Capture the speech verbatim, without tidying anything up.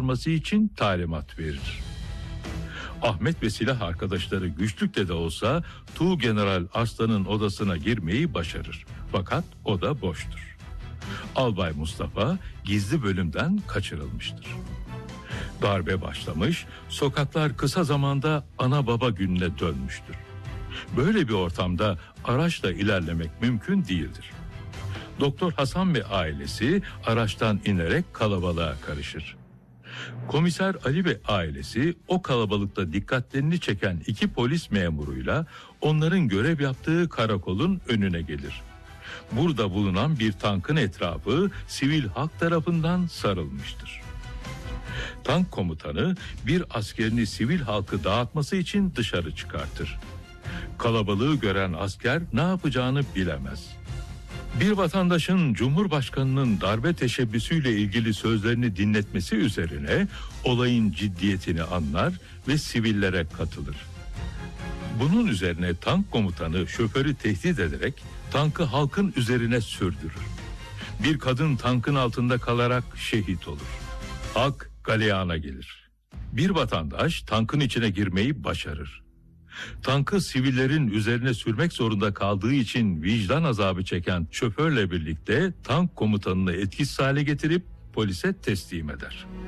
çıkarması için talimat verir. Ahmet ve silah arkadaşları güçlükle de olsa Tuğgeneral Arslan'ın odasına girmeyi başarır. Fakat oda boştur. Albay Mustafa gizli bölümden kaçırılmıştır. Darbe başlamış, sokaklar kısa zamanda ana baba gününe dönmüştür. Böyle bir ortamda araçla ilerlemek mümkün değildir. Doktor Hasan ve ailesi araçtan inerek kalabalığa karışır. Komiser Ali ve ailesi o kalabalıkta dikkatlerini çeken iki polis memuruyla onların görev yaptığı karakolun önüne gelir. Burada bulunan bir tankın etrafı sivil halk tarafından sarılmıştır. Tank komutanı bir askerini sivil halkı dağıtması için dışarı çıkartır. Kalabalığı gören asker ne yapacağını bilemez. Bir vatandaşın Cumhurbaşkanı'nın darbe teşebbüsüyle ilgili sözlerini dinletmesi üzerine olayın ciddiyetini anlar ve sivillere katılır. Bunun üzerine tank komutanı şoförü tehdit ederek tankı halkın üzerine sürdürür. Bir kadın tankın altında kalarak şehit olur. Halk galeyana gelir. Bir vatandaş tankın içine girmeyi başarır. Tankı sivillerin üzerine sürmek zorunda kaldığı için vicdan azabı çeken şoförle birlikte tank komutanını etkisiz hale getirip polise teslim eder.